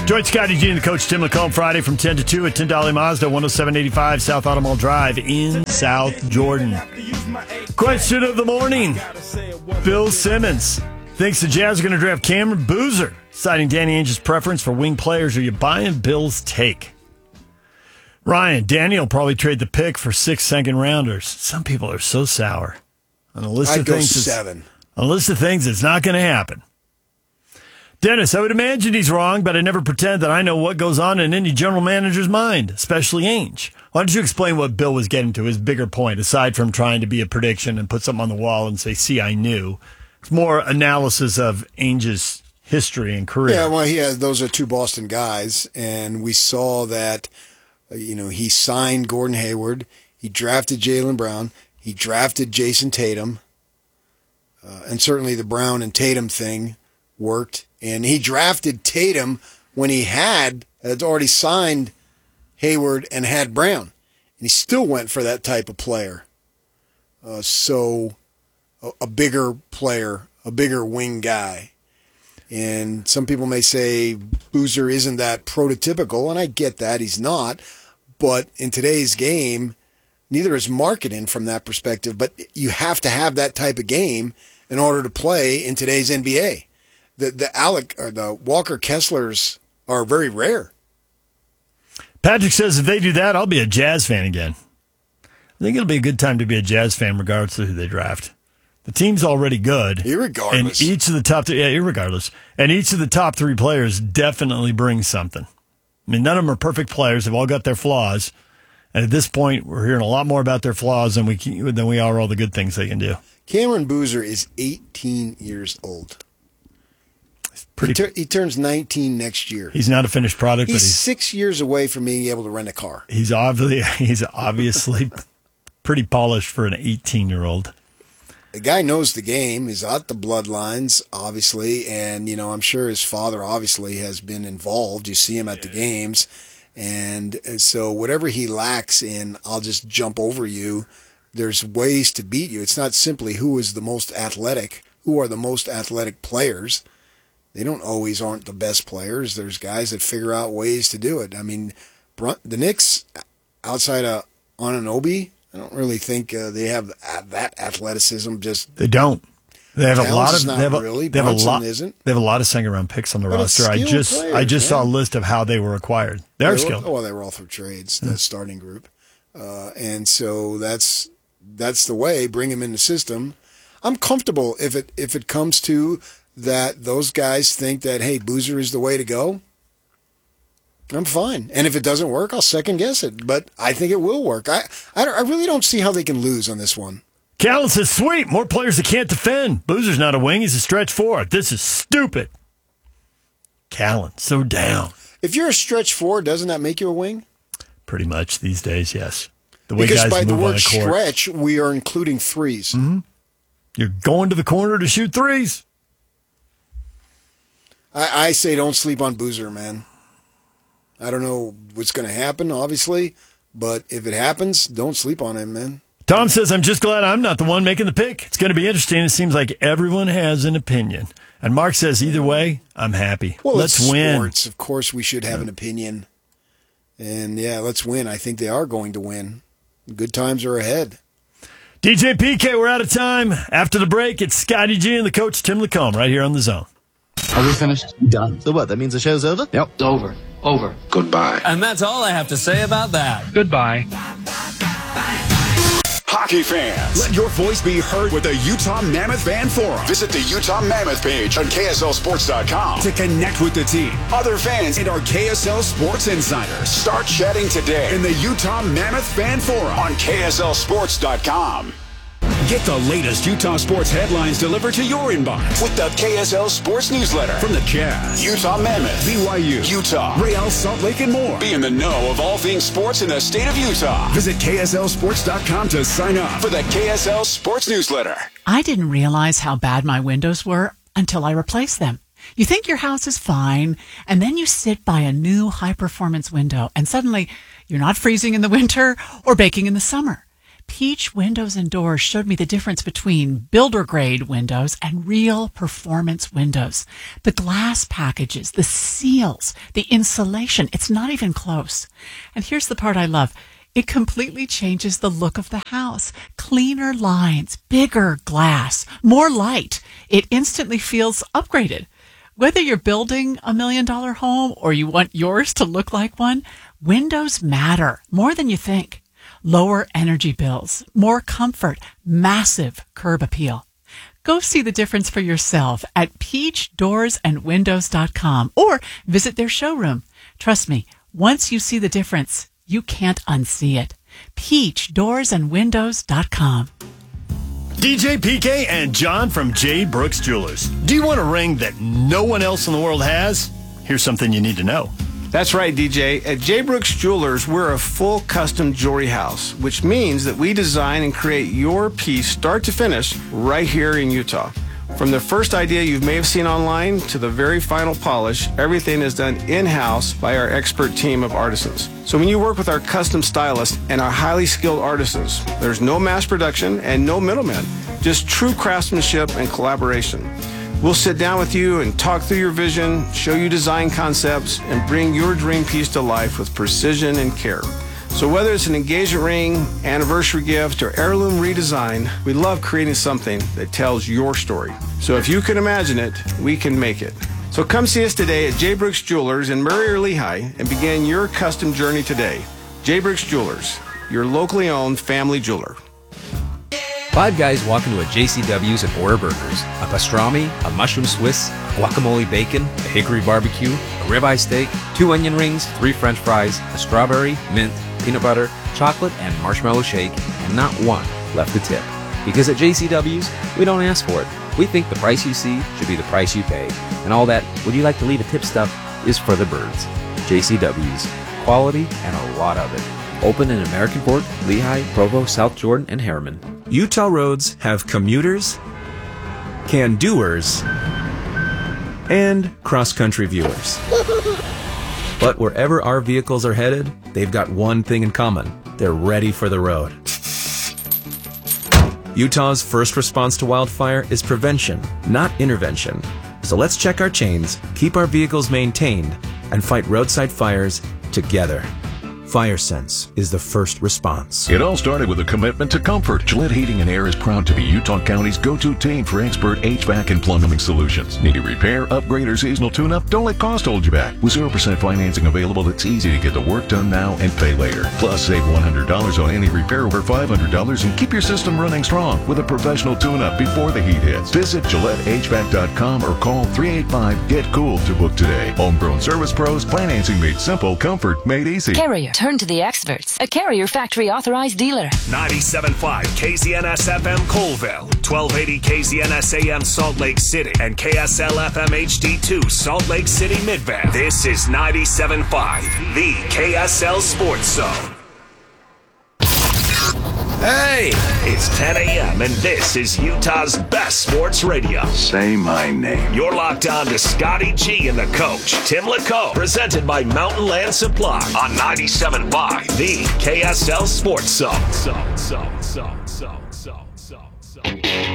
Join Scotty G and the coach Tim LaCombe Friday from 10 to 2 at Tyndall Mazda, 10785 South Auto Mall Drive in South Jordan. Question of the morning. Bill Simmons thinks the Jazz are going to draft Cameron Boozer, citing Danny Ainge's preference for wing players. Are you buying Bill's take? Ryan, Danny will probably trade the pick for 6 second-rounders. Some people are so sour. On a list I'd of go things, 7. On a list of things, it's not going to happen. Dennis, I would imagine he's wrong, but I never pretend that I know what goes on in any general manager's mind, especially Ainge. Why don't you explain what Bill was getting to, his bigger point, aside from trying to be a prediction and put something on the wall and say, see, I knew. It's more analysis of Ainge's history and career. Yeah, well, those are 2 Boston guys, and we saw that, he signed Gordon Hayward, he drafted Jaylen Brown, he drafted Jason Tatum, and certainly the Brown and Tatum thing worked. And he drafted Tatum when he had already signed Hayward and had Brown. And he still went for that type of player. So a bigger player, a bigger wing guy. And some people may say Boozer isn't that prototypical, and I get that. He's not. But in today's game, neither is marketing from that perspective. But you have to have that type of game in order to play in today's NBA. The Walker Kesslers are very rare. Patrick says if they do that, I'll be a Jazz fan again. I think it'll be a good time to be a Jazz fan regardless of who they draft. The team's already good. Irregardless. And each of the top 3, irregardless. And each of the top 3 players definitely brings something. I mean, none of them are perfect players. They've all got their flaws. And at this point, we're hearing a lot more about their flaws than we are all the good things they can do. Cameron Boozer is 18 years old. He turns 19 next year. He's not a finished product. He's 6 years away from being able to rent a car. He's obviously pretty polished for an 18-year-old. The guy knows the game. He's out the bloodlines, obviously, and I'm sure his father obviously has been involved. You see him at the games, and so whatever he lacks in, I'll just jump over you. There's ways to beat you. It's not simply who is the most athletic, who are the most athletic players. They aren't the best players. There's guys that figure out ways to do it. I mean, the Knicks, outside of Anunoby, I don't really think they have that athleticism. They don't. They have a lot of. They have a lot of second-round picks on the roster. I just saw a list of how they were acquired. They're skilled. Well, they were all through trades. The starting group, and so that's the way. Bring them in the system. I'm comfortable if it comes to that. Those guys think that, hey, Boozer is the way to go. I'm fine. And if it doesn't work, I'll second guess it. But I think it will work. I really don't see how they can lose on this one. Callan says, sweet, more players that can't defend. Boozer's not a wing, he's a stretch 4. This is stupid. Callan, so down. If you're a stretch 4, doesn't that make you a wing? Pretty much these days, yes. The way because guys by the move word on the court. stretch, we are including threes. Mm-hmm. You're going to the corner to shoot threes. I say don't sleep on Boozer, man. I don't know what's going to happen, obviously, but if it happens, don't sleep on him, man. Tom says, I'm just glad I'm not the one making the pick. It's going to be interesting. It seems like everyone has an opinion. And Mark says, either way, I'm happy. Well, let's it's win. Sports. Of course, we should have an opinion. And, yeah, let's win. I think they are going to win. Good times are ahead. DJ PK, we're out of time. After the break, it's Scotty G and the coach, Tim LaCombe, right here on The Zone. Are we finished? Done. So what, that means the show's over? Yep. It's over. Over. Goodbye. And that's all I have to say about that. Goodbye. Hockey fans, let your voice be heard with the Utah Mammoth Fan Forum. Visit the Utah Mammoth page on KSLSports.com to connect with the team, other fans, and our KSL Sports insiders. Start chatting today in the Utah Mammoth Fan Forum on KSLSports.com. Get the latest Utah sports headlines delivered to your inbox with the KSL Sports Newsletter from the Jazz, Utah Mammoth, BYU, Utah, Real Salt Lake, and more. Be in the know of all things sports in the state of Utah. Visit KSLSports.com to sign up for the KSL Sports Newsletter. I didn't realize how bad my windows were until I replaced them. You think your house is fine, and then you sit by a new high-performance window, and suddenly you're not freezing in the winter or baking in the summer. Peach Windows and Doors showed me the difference between builder-grade windows and real performance windows. The glass packages, the seals, the insulation, it's not even close. And here's the part I love. It completely changes the look of the house. Cleaner lines, bigger glass, more light. It instantly feels upgraded. Whether you're building $1 million home or you want yours to look like one, windows matter more than you think. Lower energy bills, more comfort, massive curb appeal. Go see the difference for yourself at peachdoorsandwindows.com or visit their showroom. Trust me, once you see the difference, you can't unsee it. peachdoorsandwindows.com. DJ PK and John from J. Brooks Jewelers. Do you want a ring that no one else in the world has? Here's something you need to know. That's right, DJ. At J. Brooks Jewelers, we're a full custom jewelry house, which means that we design and create your piece start to finish right here in Utah. From the first idea you may have seen online to the very final polish, everything is done in-house by our expert team of artisans. So when you work with our custom stylists and our highly skilled artisans, there's no mass production and no middlemen, just true craftsmanship and collaboration. We'll sit down with you and talk through your vision, show you design concepts, and bring your dream piece to life with precision and care. So whether it's an engagement ring, anniversary gift, or heirloom redesign, we love creating something that tells your story. So if you can imagine it, we can make it. So come see us today at J. Brooks Jewelers in Murray or Lehigh and begin your custom journey today. J. Brooks Jewelers, your locally owned family jeweler. Five guys walk into a JCW's and order burgers. A pastrami, a mushroom Swiss, guacamole bacon, a hickory barbecue, a ribeye steak, 2 onion rings, 3 french fries, a strawberry, mint, peanut butter, chocolate, and marshmallow shake, and not one left to tip. Because at JCW's, we don't ask for it. We think the price you see should be the price you pay. And all that, would you like to leave a tip stuff, is for the birds. JCW's. Quality and a lot of it. Open in American Fork, Lehigh, Provo, South Jordan, and Harriman. Utah roads have commuters, can-doers, and cross-country viewers. But wherever our vehicles are headed, they've got one thing in common. They're ready for the road. Utah's first response to wildfire is prevention, not intervention. So let's check our chains, keep our vehicles maintained, and fight roadside fires together. FireSense is the first response. It all started with a commitment to comfort. Gillette Heating and Air is proud to be Utah County's go-to team for expert HVAC and plumbing solutions. Need a repair, upgrade, or seasonal tune-up? Don't let cost hold you back. With 0% financing available, it's easy to get the work done now and pay later. Plus, save $100 on any repair over $500 and keep your system running strong with a professional tune-up before the heat hits. Visit GilletteHVAC.com or call 385-GET-COOL to book today. Homegrown service pros, financing made simple, comfort made easy. Carrier. Turn to the experts. A Carrier factory authorized dealer. 97.5 KZNS FM Colville, 1280 KZNS AM Salt Lake City, and KSL FM HD2 Salt Lake City Midvale. This is 97.5, the KSL Sports Zone. Hey, it's 10 a.m. and this is Utah's best sports radio. Say my name. You're locked on to Scotty G and the coach, Tim LeCaux, presented by Mountain Land Supply on 97.5, the KSL Sports Zone.